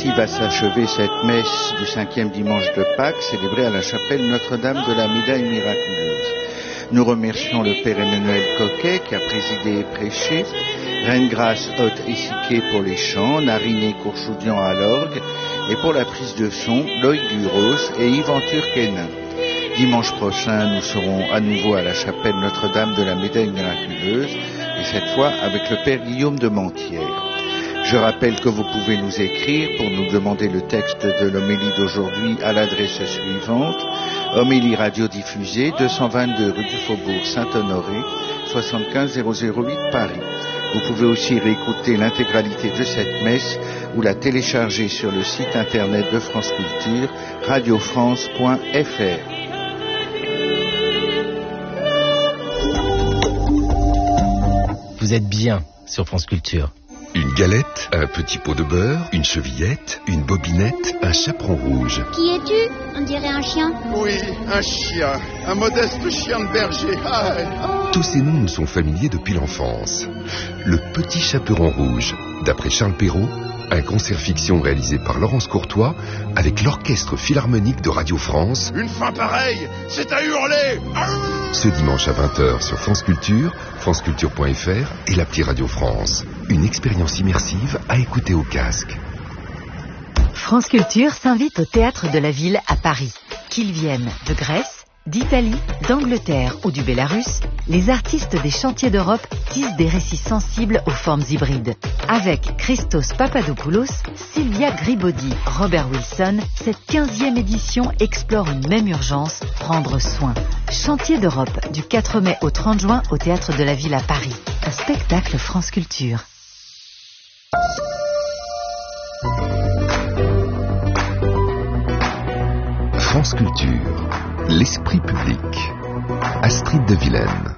Ainsi va s'achever cette messe du 5e dimanche de Pâques, célébrée à la chapelle Notre-Dame de la Médaille miraculeuse. Nous remercions le Père Emmanuel Coquet qui a présidé et prêché, Reine Grâce Haute et Siquet pour les chants, Nariné Courchoudian à l'orgue, et pour la prise de son, Loïc Duros et Yvan Turquenin. Dimanche prochain, nous serons à nouveau à la chapelle Notre-Dame de la Médaille miraculeuse, et cette fois avec le Père Guillaume de Mentières. Je rappelle que vous pouvez nous écrire pour nous demander le texte de l'homélie d'aujourd'hui à l'adresse suivante: Homélie radiodiffusée, 222 rue du Faubourg Saint-Honoré, 75 008 Paris. Vous pouvez aussi réécouter l'intégralité de cette messe ou la télécharger sur le site internet de France Culture, radiofrance.fr. Vous êtes bien sur France Culture. Une galette, un petit pot de beurre, une chevillette, une bobinette, un chaperon rouge. Qui es-tu? On dirait un chien. Oui, un chien. Un modeste chien de berger. Ah. Tous ces noms nous sont familiers depuis l'enfance. Le petit chaperon rouge, d'après Charles Perrault, un concert fiction réalisé par Laurence Courtois avec l'Orchestre Philharmonique de Radio France. Une fin pareille, c'est à hurler. Ah. Ce dimanche à 20h sur France Culture, franceculture.fr et l'appli Radio France. Une expérience immersive à écouter au casque. France Culture s'invite au Théâtre de la Ville à Paris. Qu'ils viennent de Grèce, d'Italie, d'Angleterre ou du Bélarus, les artistes des chantiers d'Europe tissent des récits sensibles aux formes hybrides. Avec Christos Papadopoulos, Sylvia Gribaudy, Robert Wilson, cette 15e édition explore une même urgence, prendre soin. Chantiers d'Europe, du 4 mai au 30 juin au Théâtre de la Ville à Paris. Un spectacle France Culture. France Culture, l'esprit public. Astrid de Vilaine.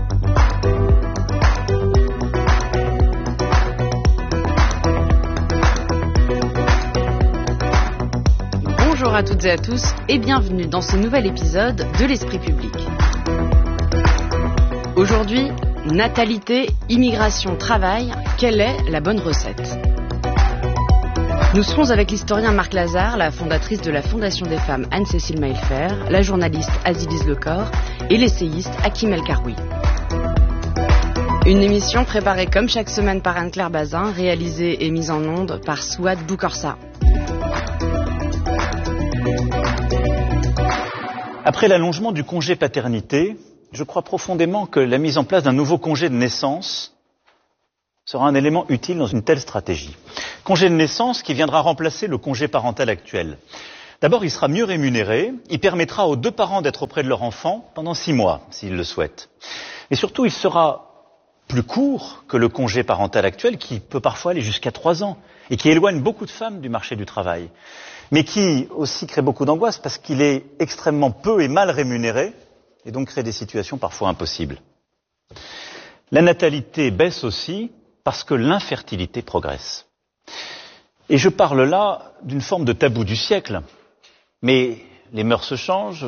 Bonjour à toutes et à tous et bienvenue dans ce nouvel épisode de l'esprit public. Aujourd'hui, natalité, immigration, travail, quelle est la bonne recette ? Nous serons avec l'historien Marc Lazare, la fondatrice de la Fondation des femmes Anne-Cécile Maillefer, la journaliste Azilise Lecor et l'essayiste Hakim El Karoui. Une émission préparée comme chaque semaine par Anne-Claire Bazin, réalisée et mise en onde par Souad Boukorsa. Après l'allongement du congé paternité, je crois profondément que la mise en place d'un nouveau congé de naissance sera un élément utile dans une telle stratégie. Congé de naissance qui viendra remplacer le congé parental actuel. D'abord, il sera mieux rémunéré, il permettra aux deux parents d'être auprès de leur enfant pendant 6 mois, s'ils le souhaitent. Et surtout, il sera plus court que le congé parental actuel, qui peut parfois aller jusqu'à 3 ans, et qui éloigne beaucoup de femmes du marché du travail. Mais qui aussi crée beaucoup d'angoisse, parce qu'il est extrêmement peu et mal rémunéré, et donc crée des situations parfois impossibles. La natalité baisse aussi, parce que l'infertilité progresse. Et je parle là d'une forme de tabou du siècle. Mais les mœurs se changent,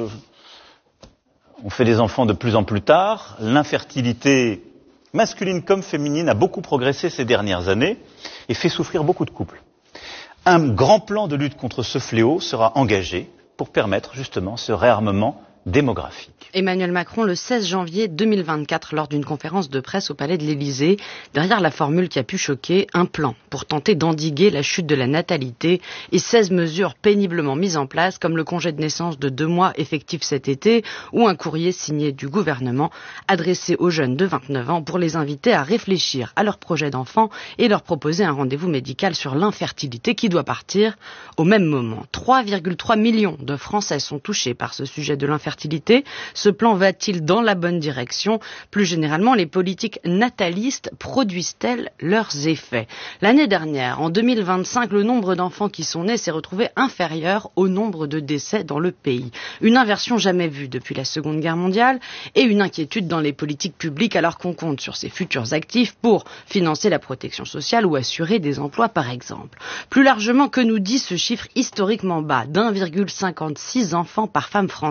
on fait des enfants de plus en plus tard, l'infertilité masculine comme féminine a beaucoup progressé ces dernières années et fait souffrir beaucoup de couples. Un grand plan de lutte contre ce fléau sera engagé pour permettre justement ce réarmement démographique. Emmanuel Macron le 16 janvier 2024 lors d'une conférence de presse au Palais de l'Élysée, derrière la formule qui a pu choquer, un plan pour tenter d'endiguer la chute de la natalité et 16 mesures péniblement mises en place comme le congé de naissance de 2 mois effectif cet été ou un courrier signé du gouvernement adressé aux jeunes de 29 ans pour les inviter à réfléchir à leur projet d'enfant et leur proposer un rendez-vous médical sur l'infertilité qui doit partir au même moment. 3,3 millions de Français sont touchés par ce sujet de l'infertilité. Ce plan va-t-il dans la bonne direction ? Plus généralement, les politiques natalistes produisent-elles leurs effets ? L'année dernière, en 2025, le nombre d'enfants qui sont nés s'est retrouvé inférieur au nombre de décès dans le pays. Une inversion jamais vue depuis la Seconde Guerre mondiale et une inquiétude dans les politiques publiques alors qu'on compte sur ces futurs actifs pour financer la protection sociale ou assurer des emplois par exemple. Plus largement, que nous dit ce chiffre historiquement bas d'1,56 enfants par femme française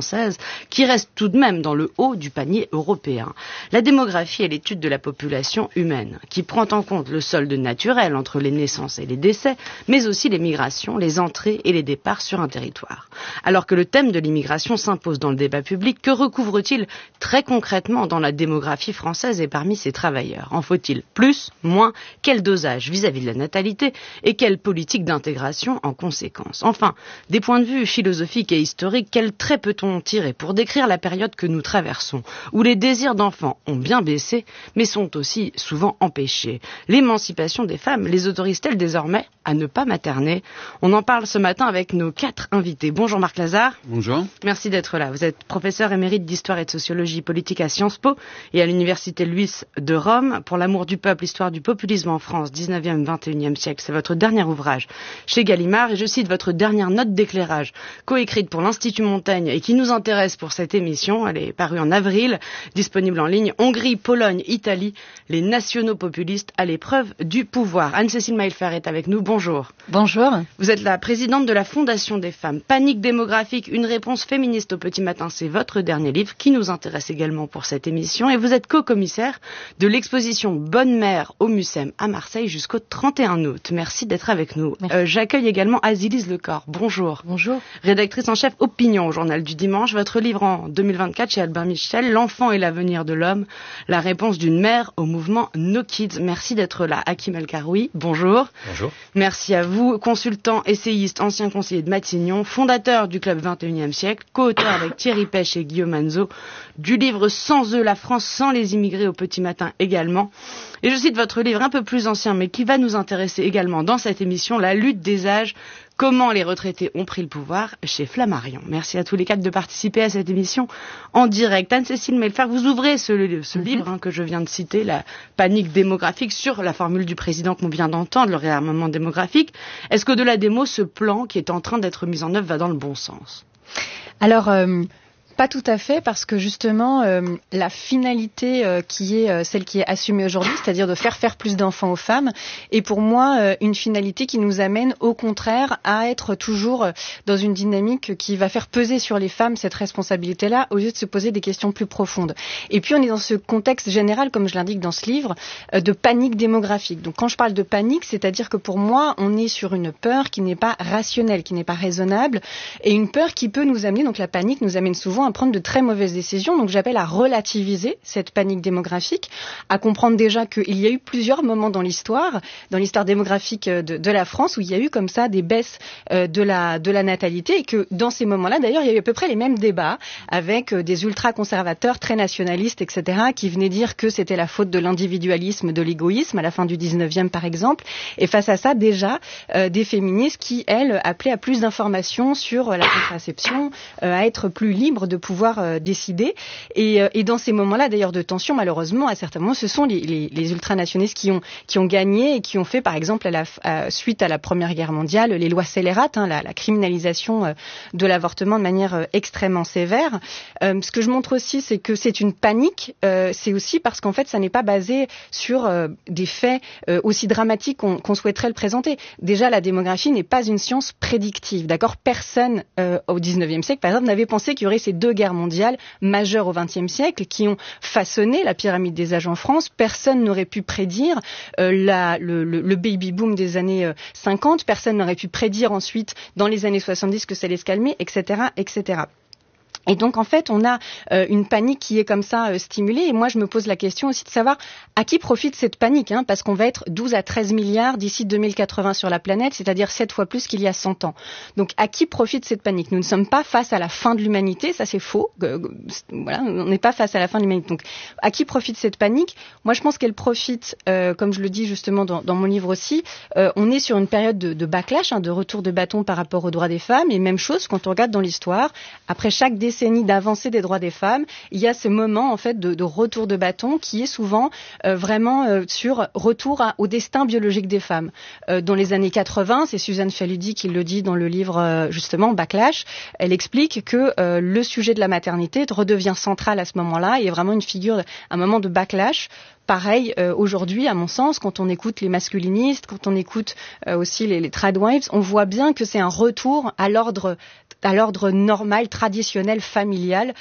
qui reste tout de même dans le haut du panier européen. La démographie est l'étude de la population humaine, qui prend en compte le solde naturel entre les naissances et les décès, mais aussi les migrations, les entrées et les départs sur un territoire. Alors que le thème de l'immigration s'impose dans le débat public, que recouvre-t-il très concrètement dans la démographie française et parmi ses travailleurs? En faut-il plus, moins? Quel dosage vis-à-vis de la natalité et quelle politique d'intégration en conséquence? Enfin, des points de vue philosophiques et historiques, quel trait peut-on tirer pour décrire la période que nous traversons, où les désirs d'enfants ont bien baissé, mais sont aussi souvent empêchés? L'émancipation des femmes les autorise-t-elle désormais à ne pas materner? On en parle ce matin avec nos 4 invités. Bonjour Marc Lazare. Bonjour. Merci d'être là. Vous êtes professeur émérite d'histoire et de sociologie politique à Sciences Po et à l'université Luis de Rome. Pour l'amour du peuple, histoire du populisme en France, 19e, 21e siècle. C'est votre dernier ouvrage chez Gallimard et je cite votre dernière note d'éclairage coécrite pour l'Institut Montaigne et qui nous intéresse pour cette émission. Elle est parue en avril, disponible en ligne. Hongrie, Pologne, Italie, les nationaux populistes à l'épreuve du pouvoir. Anne-Cécile Mailfer est avec nous. Bonjour. Bonjour. Vous êtes la présidente de la Fondation des femmes. Panique démographique, une réponse féministe au petit matin. C'est votre dernier livre qui nous intéresse également pour cette émission. Et vous êtes co-commissaire de l'exposition Bonne Mère au Mucem à Marseille jusqu'au 31 août. Merci d'être avec nous. J'accueille également Azilise Lecor. Bonjour. Bonjour. Rédactrice en chef Opinion au Journal du Dimanche. Votre livre en 2024 chez Albin Michel, L'enfant et l'avenir de l'homme, la réponse d'une mère au mouvement No Kids. Merci d'être là. Hakim El Karoui. Bonjour. Bonjour. Merci à vous. Consultant, essayiste, ancien conseiller de Matignon, fondateur du Club 21e siècle, co-auteur avec Thierry Pêche et Guillaume Manzo du livre Sans eux, la France sans les immigrés au petit matin également. Et je cite votre livre un peu plus ancien, mais qui va nous intéresser également dans cette émission, La lutte des âges, comment les retraités ont pris le pouvoir chez Flammarion. Merci à tous les 4 de participer à cette émission en direct. Anne-Cécile Mailfer, vous ouvrez ce livre que je viens de citer, La panique démographique, sur la formule du président qu'on vient d'entendre, le réarmement démographique. Est-ce qu'au-delà des mots, ce plan qui est en train d'être mis en œuvre va dans le bon sens? Alors, pas tout à fait, parce que justement, la finalité qui est celle qui est assumée aujourd'hui, c'est-à-dire de faire plus d'enfants aux femmes, est pour moi une finalité qui nous amène au contraire à être toujours dans une dynamique qui va faire peser sur les femmes cette responsabilité-là, au lieu de se poser des questions plus profondes. Et puis on est dans ce contexte général, comme je l'indique dans ce livre, de panique démographique. Donc quand je parle de panique, c'est-à-dire que pour moi, on est sur une peur qui n'est pas rationnelle, qui n'est pas raisonnable, et une peur qui peut nous amener, donc la panique nous amène souvent à prendre de très mauvaises décisions. Donc j'appelle à relativiser cette panique démographique, à comprendre déjà qu'il y a eu plusieurs moments dans l'histoire démographique de la France, où il y a eu comme ça des baisses de la natalité, et que dans ces moments-là, d'ailleurs, il y a eu à peu près les mêmes débats avec des ultra-conservateurs très nationalistes, etc., qui venaient dire que c'était la faute de l'individualisme, de l'égoïsme, à la fin du 19e par exemple. Et face à ça, déjà, des féministes qui, elles, appelaient à plus d'informations sur la contraception, à être plus libres de pouvoir décider. Et dans ces moments-là, d'ailleurs, de tension, malheureusement, à certains moments, ce sont les ultranationalistes qui ont gagné et qui ont fait, par exemple, suite à la Première Guerre mondiale, les lois scélérates, la criminalisation de l'avortement de manière extrêmement sévère. Ce que je montre aussi, c'est que c'est une panique. C'est aussi parce qu'en fait, ça n'est pas basé sur des faits aussi dramatiques qu'on souhaiterait le présenter. Déjà, la démographie n'est pas une science prédictive. D'accord ? Personne au 19e siècle, par exemple, n'avait pensé qu'il y aurait ces 2 guerres mondiales majeures au 20e siècle qui ont façonné la pyramide des âges en France. Personne n'aurait pu prédire le baby boom des années 50. Personne n'aurait pu prédire ensuite, dans les années 70, que ça allait se calmer, etc., etc. Et donc, en fait, on a une panique qui est comme ça stimulée. Et moi, je me pose la question aussi de savoir à qui profite cette panique, parce qu'on va être 12 à 13 milliards d'ici 2080 sur la planète, c'est-à-dire 7 fois plus qu'il y a 100 ans. Donc, à qui profite cette panique ? Nous ne sommes pas face à la fin de l'humanité, ça c'est faux. Voilà, on n'est pas face à la fin de l'humanité. Donc, à qui profite cette panique ? Moi, je pense qu'elle profite, comme je le dis justement dans mon livre aussi, on est sur une période de backlash, de retour de bâton par rapport aux droits des femmes. Et même chose, quand on regarde dans l'histoire, après chaque décennie d'avancée des droits des femmes, il y a ce moment en fait de retour de bâton qui est souvent vraiment sur retour au destin biologique des femmes. Dans les années 80, c'est Suzanne Faludi qui le dit dans le livre justement Backlash. Elle explique que le sujet de la maternité redevient central à ce moment-là. Il y a vraiment un moment de backlash. Pareil, aujourd'hui, à mon sens, quand on écoute les masculinistes, quand on écoute aussi les tradwives, on voit bien que c'est un retour à l'ordre normal, traditionnel, modèle familial.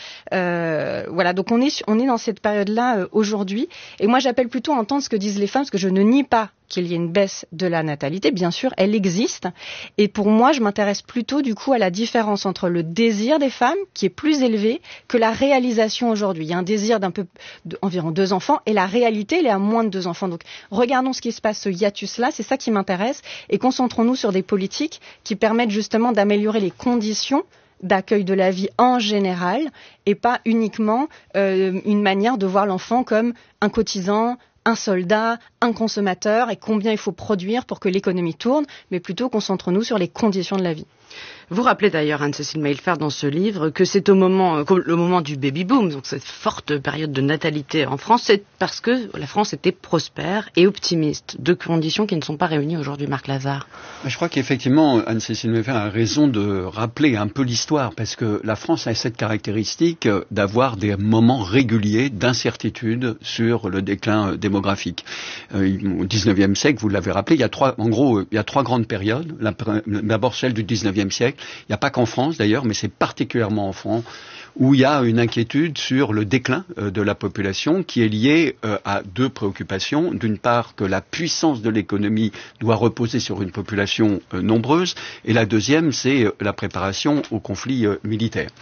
Voilà, donc on est dans cette période-là aujourd'hui. Et moi, j'appelle plutôt à entendre ce que disent les femmes, parce que je ne nie pas qu'il y ait une baisse de la natalité. Bien sûr, elle existe. Et pour moi, je m'intéresse plutôt du coup à la différence entre le désir des femmes, qui est plus élevé, que la réalisation aujourd'hui. Il y a un désir d'environ 2 enfants, et la réalité, elle est à moins de 2 enfants. Donc, regardons ce qui se passe, ce hiatus-là, c'est ça qui m'intéresse, et concentrons-nous sur des politiques qui permettent justement d'améliorer les conditions d'accueil de la vie en général, et pas uniquement une manière de voir l'enfant comme un cotisant, un soldat, un consommateur, et combien il faut produire pour que l'économie tourne, mais plutôt concentrons-nous sur les conditions de la vie. Vous rappelez d'ailleurs, Anne-Cécile Maillefert, dans ce livre, que c'est le moment du baby-boom, donc cette forte période de natalité en France, c'est parce que la France était prospère et optimiste, deux conditions qui ne sont pas réunies aujourd'hui, Marc Lazare. Je crois qu'effectivement, Anne-Cécile Maillefert a raison de rappeler un peu l'histoire, parce que la France a cette caractéristique d'avoir des moments réguliers d'incertitude sur le déclin démographique. Au XIXe siècle, vous l'avez rappelé, il y a trois grandes périodes. D'abord celle du XIXe siècle. Il n'y a pas qu'en France d'ailleurs, mais c'est particulièrement en France où il y a une inquiétude sur le déclin de la population qui est liée à 2 préoccupations. D'une part, que la puissance de l'économie doit reposer sur une population nombreuse, et la deuxième, c'est la préparation au conflit militaire.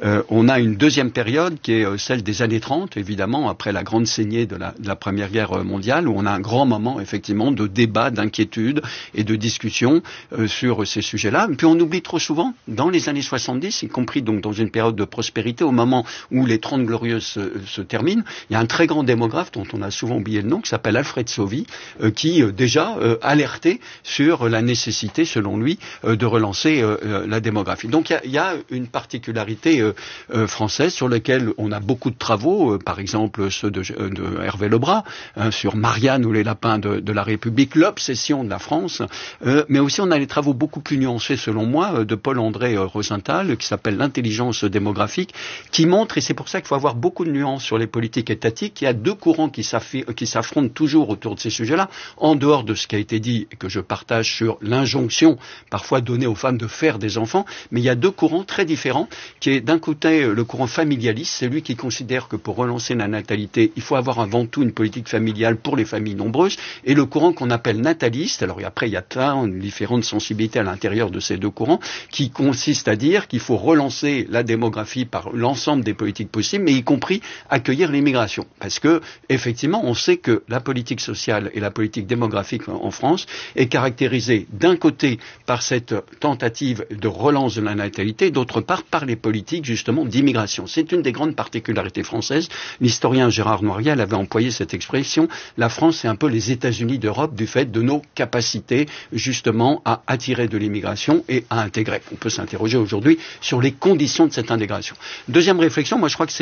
On a une deuxième période qui est celle des années 30, évidemment, après la grande saignée de la Première Guerre mondiale, où on a un grand moment, effectivement, de débat, d'inquiétude et de discussion sur ces sujets-là. Puis on oublie trop souvent, dans les années 70, y compris donc dans une période de prospérité, au moment où les 30 Glorieuses se terminent, il y a un très grand démographe dont on a souvent oublié le nom, qui s'appelle Alfred Sauvy, qui déjà alertait sur la nécessité, selon lui, de relancer la démographie. Donc il y a une particularité française sur laquelle on a beaucoup de travaux, par exemple ceux de Hervé Lebras, sur Marianne ou les lapins de la République, l'obsession de la France, mais aussi on a les travaux beaucoup plus nuancés, selon moi, de Paul-André Rosenthal, qui s'appelle l'intelligence démographique, qui montre, et c'est pour ça qu'il faut avoir beaucoup de nuances sur les politiques étatiques, il y a 2 courants qui s'affrontent toujours autour de ces sujets-là, en dehors de ce qui a été dit et que je partage sur l'injonction parfois donnée aux femmes de faire des enfants, mais il y a 2 courants très différents, qui est d'un côté le courant familialiste, c'est lui qui considère que pour relancer la natalité, il faut avoir avant tout une politique familiale pour les familles nombreuses, et le courant qu'on appelle nataliste, alors après il y a plein de différentes sensibilités à l'intérieur de ces 2 courants, qui consiste à dire qu'il faut relancer la démographie par l'ensemble des politiques possibles, mais y compris accueillir l'immigration. Parce que, effectivement, on sait que la politique sociale et la politique démographique en France est caractérisée d'un côté par cette tentative de relance de la natalité, d'autre part par les politiques, justement, d'immigration. C'est une des grandes particularités françaises. L'historien Gérard Noiriel avait employé cette expression. La France, c'est un peu les États-Unis d'Europe du fait de nos capacités, justement, à attirer de l'immigration et à intégrer. On peut s'interroger aujourd'hui sur les conditions de cette intégration. Deuxième réflexion, moi je crois que c'est